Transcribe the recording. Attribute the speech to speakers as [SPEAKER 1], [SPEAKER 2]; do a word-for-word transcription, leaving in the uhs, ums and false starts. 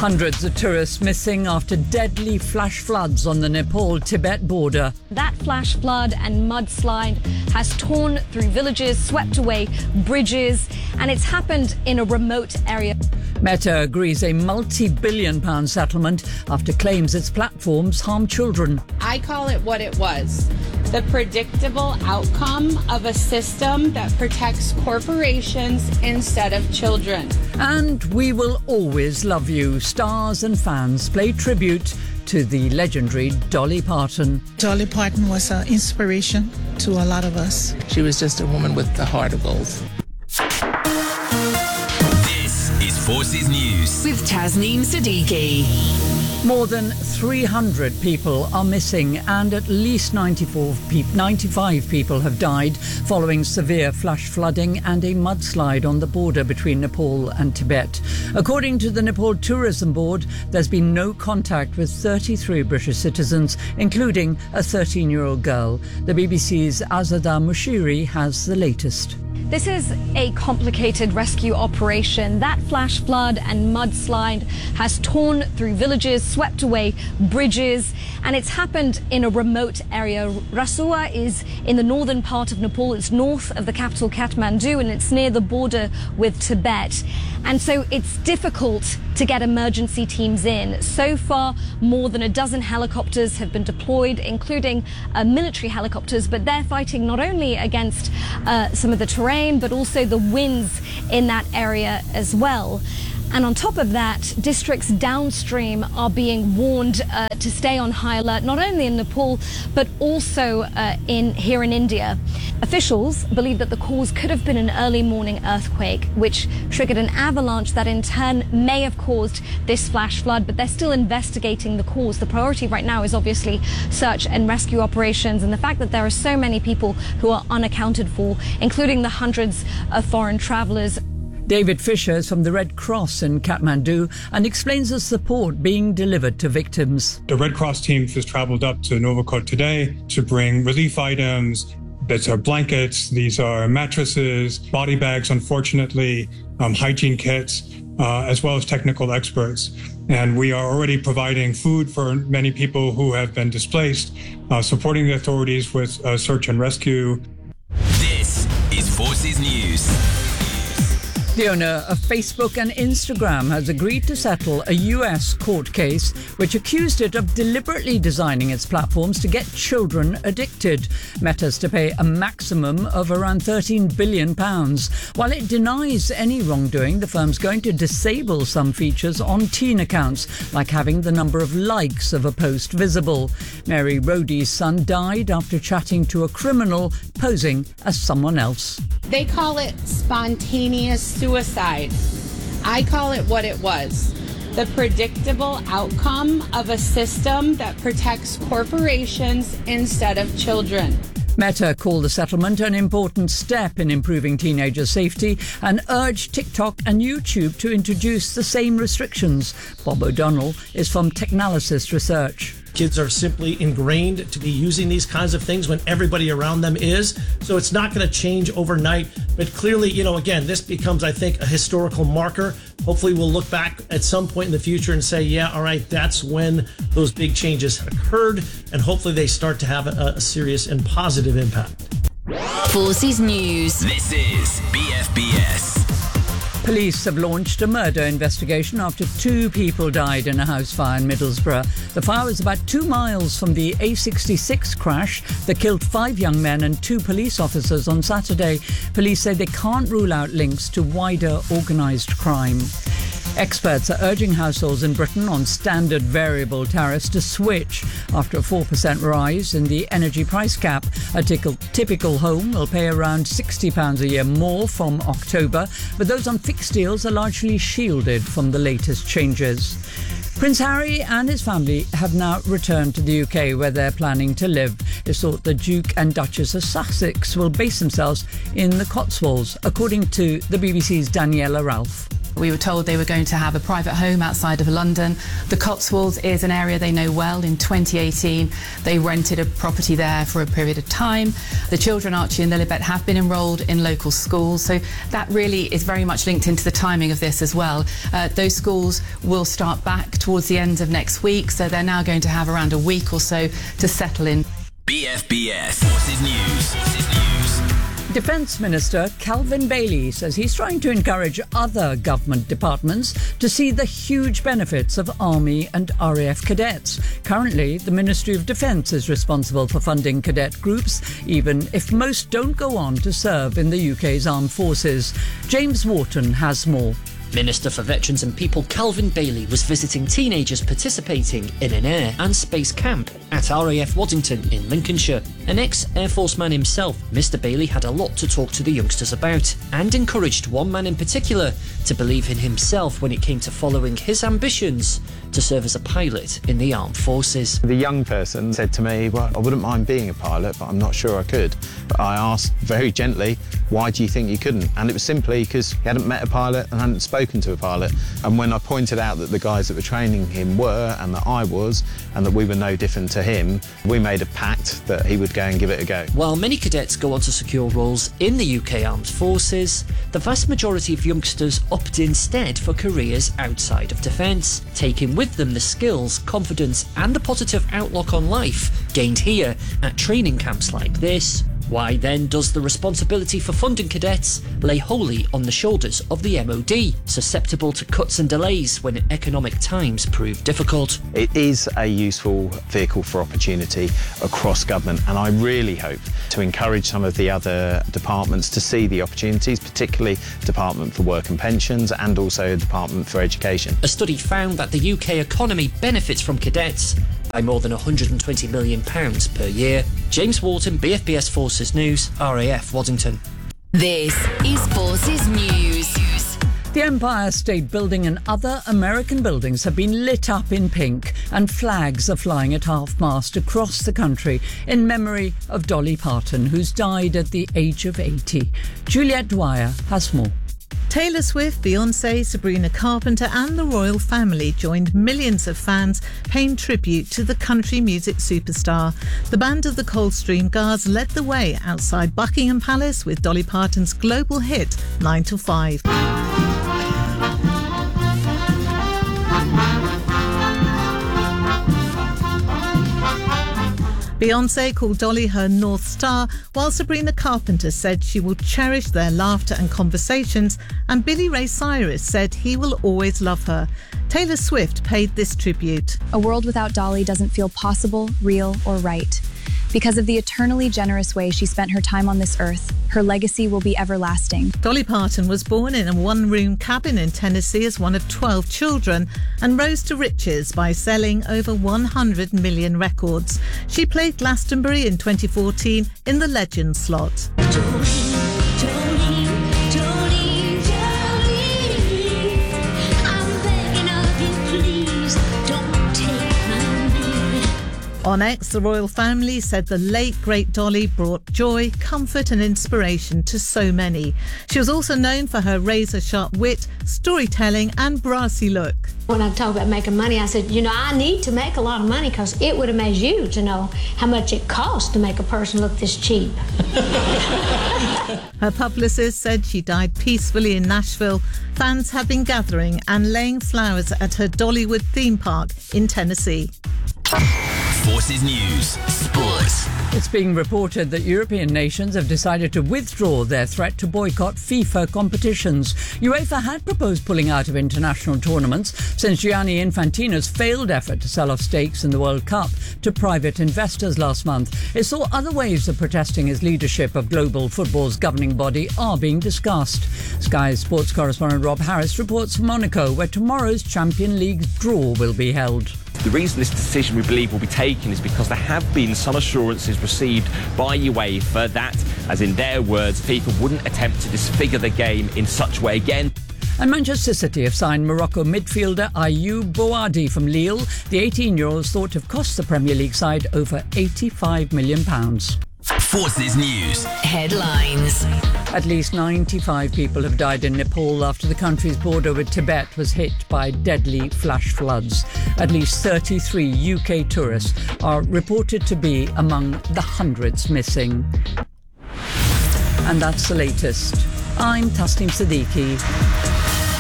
[SPEAKER 1] Hundreds of tourists missing after deadly flash floods on the Nepal-Tibet border.
[SPEAKER 2] That flash flood and mudslide has torn through villages, swept away bridges, and it's happened in a remote area.
[SPEAKER 1] Meta agrees a multi-billion pound settlement after claims its platforms harm children.
[SPEAKER 3] I call it what it was. The predictable outcome of a system that protects corporations instead of children.
[SPEAKER 1] And We Will Always Love You. Stars and fans play tribute to the legendary Dolly Parton.
[SPEAKER 4] Dolly Parton was an inspiration to a lot of us.
[SPEAKER 5] She was just a woman with the heart of gold.
[SPEAKER 6] This is Forces News
[SPEAKER 7] with Tasneem Siddiqui.
[SPEAKER 1] More than three hundred people are missing and at least ninety-four pe- ninety-five people have died following severe flash flooding and a mudslide on the border between Nepal and Tibet. According to the Nepal Tourism Board, there's been no contact with thirty-three British citizens, including a thirteen-year-old girl. The B B C's Azada Mushiri has the latest.
[SPEAKER 2] This is a complicated rescue operation. That flash flood and mudslide has torn through villages, swept away bridges, and it's happened in a remote area. Rasua is in the northern part of Nepal. It's north of the capital Kathmandu, and it's near the border with Tibet. And so it's difficult to get emergency teams in. So far, more than a dozen helicopters have been deployed, including uh, military helicopters, but they're fighting not only against uh, some of the terrain, but also the winds in that area as well. And on top of that, districts downstream are being warned uh, to stay on high alert, not only in Nepal, but also uh, in here in India. Officials believe that the cause could have been an early morning earthquake, which triggered an avalanche that in turn may have caused this flash flood, but they're still investigating the cause. The priority right now is obviously search and rescue operations, and the fact that there are so many people who are unaccounted for, including the hundreds of foreign travellers.
[SPEAKER 1] David Fisher is from the Red Cross in Kathmandu and explains the support being delivered to victims.
[SPEAKER 8] The Red Cross team has travelled up to Novakot today to bring relief items. These are blankets, these are mattresses, body bags, unfortunately, um, hygiene kits, uh, as well as technical experts. And we are already providing food for many people who have been displaced, uh, supporting the authorities with uh, search and rescue.
[SPEAKER 6] This is Forces News.
[SPEAKER 1] The owner of Facebook and Instagram has agreed to settle a U S court case which accused it of deliberately designing its platforms to get children addicted. Meta's to pay a maximum of around thirteen billion pounds. While it denies any wrongdoing, the firm's going to disable some features on teen accounts, like having the number of likes of a post visible. Mary Rhodey's son died after chatting to a criminal posing as someone else.
[SPEAKER 3] They call it spontaneous suicide. I call it what it was. The predictable outcome of a system that protects corporations instead of children.
[SPEAKER 1] Meta called the settlement an important step in improving teenagers' safety and urged TikTok and YouTube to introduce the same restrictions. Bob O'Donnell is from Technalysis Research.
[SPEAKER 9] Kids are simply ingrained to be using these kinds of things when everybody around them is. So it's not going to change overnight. But clearly, you know, again, this becomes, I think, a historical marker. Hopefully we'll look back at some point in the future and say, yeah, all right, that's when those big changes occurred. And hopefully they start to have a, a serious and positive impact.
[SPEAKER 7] Forces News.
[SPEAKER 6] This is B F B S.
[SPEAKER 1] Police have launched a murder investigation after two people died in a house fire in Middlesbrough. The fire was about two miles from the A sixty-six crash that killed five young men and two police officers on Saturday. Police say they can't rule out links to wider organised crime. Experts are urging households in Britain on standard variable tariffs to switch after a four percent rise in the energy price cap. A typical home will pay around sixty pounds a year more from October, but those on fixed deals are largely shielded from the latest changes. Prince Harry and his family have now returned to the U K, where they're planning to live. It's thought the Duke and Duchess of Sussex will base themselves in the Cotswolds, according to the B B C's Daniela Ralph.
[SPEAKER 10] We were told they were going to have a private home outside of London. The Cotswolds is an area they know well. In twenty eighteen, they rented a property there for a period of time. The children, Archie and Lilibet, have been enrolled in local schools, so that really is very much linked into the timing of this as well. Uh, those schools will start back towards the end of next week, so they're now going to have around a week or so to settle in.
[SPEAKER 6] B F B S Forces News. Forces News.
[SPEAKER 1] Defence Minister Calvin Bailey says he's trying to encourage other government departments to see the huge benefits of Army and R A F cadets. Currently, the Ministry of Defence is responsible for funding cadet groups, even if most don't go on to serve in the U K's armed forces. James Wharton has more.
[SPEAKER 11] Minister for Veterans and People Calvin Bailey was visiting teenagers participating in an air and space camp at R A F Waddington in Lincolnshire. An ex-Air Force man himself, Mister Bailey had a lot to talk to the youngsters about and encouraged one man in particular to believe in himself when it came to following his ambitions to serve as a pilot in the armed forces.
[SPEAKER 12] The young person said to me, well, I wouldn't mind being a pilot, but I'm not sure I could. But I asked very gently, why do you think you couldn't? And it was simply because he hadn't met a pilot and hadn't spoken to a pilot. And when I pointed out that the guys that were training him were, and that I was, and that we were no different to him, we made a pact that he would go and give it a go.
[SPEAKER 11] While many cadets go on to secure roles in the U K Armed Forces, the vast majority of youngsters opt instead for careers outside of defence, taking with them the skills, confidence and the positive outlook on life gained here at training camps like this. Why then does the responsibility for funding cadets lay wholly on the shoulders of the M O D, susceptible to cuts and delays when economic times prove difficult?
[SPEAKER 12] It is a useful vehicle for opportunity across government, and I really hope to encourage some of the other departments to see the opportunities, particularly Department for Work and Pensions and also Department for Education.
[SPEAKER 11] A study found that the U K economy benefits from cadets by more than one hundred twenty million pounds per year. James Wharton, B F B S Forces News, R A F Waddington.
[SPEAKER 7] This is Forces News.
[SPEAKER 1] The Empire State Building and other American buildings have been lit up in pink, and flags are flying at half-mast across the country in memory of Dolly Parton, who's died at the age of eighty. Juliette Dwyer has more.
[SPEAKER 4] Taylor Swift, Beyoncé, Sabrina Carpenter and the royal family joined millions of fans paying tribute to the country music superstar. The band of the Coldstream Guards led the way outside Buckingham Palace with Dolly Parton's global hit nine to five. Beyoncé called Dolly her North Star, while Sabrina Carpenter said she will cherish their laughter and conversations, and Billy Ray Cyrus said he will always love her. Taylor Swift paid this tribute.
[SPEAKER 2] A world without Dolly doesn't feel possible, real, or right. Because of the eternally generous way she spent her time on this earth, her legacy will be everlasting.
[SPEAKER 4] Dolly Parton was born in a one-room cabin in Tennessee as one of twelve children and rose to riches by selling over one hundred million records. She played Glastonbury in twenty fourteen in the Legend slot. On X, the royal family said the late, great Dolly brought joy, comfort and inspiration to so many. She was also known for her razor-sharp wit, storytelling and brassy look.
[SPEAKER 13] When I talk about making money, I said, you know, I need to make a lot of money because it would amaze you to know how much it costs to make a person look this cheap.
[SPEAKER 4] Her publicist said she died peacefully in Nashville. Fans have been gathering and laying flowers at her Dollywood theme park in Tennessee.
[SPEAKER 6] Forces News Sports.
[SPEAKER 1] It's being reported that European nations have decided to withdraw their threat to boycott FIFA competitions. UEFA had proposed pulling out of international tournaments since Gianni Infantino's failed effort to sell off stakes in the World Cup to private investors last month. It saw other ways of protesting his leadership of global football's governing body are being discussed. Sky Sports correspondent Rob Harris reports from Monaco, where tomorrow's Champions League draw will be held.
[SPEAKER 14] The reason this decision, we believe, will be taken is because there have been some assurances received by UEFA that, as in their words, FIFA wouldn't attempt to disfigure the game in such a way again.
[SPEAKER 1] And Manchester City have signed Morocco midfielder Ayoub Bouadi from Lille. The eighteen-year-old is thought to have cost the Premier League side over eighty-five million pounds.
[SPEAKER 6] Forces News.
[SPEAKER 7] Headlines.
[SPEAKER 1] At least ninety-five people have died in Nepal after the country's border with Tibet was hit by deadly flash floods. At least thirty-three U K tourists are reported to be among the hundreds missing. And that's the latest. I'm Tasneem Siddiqui.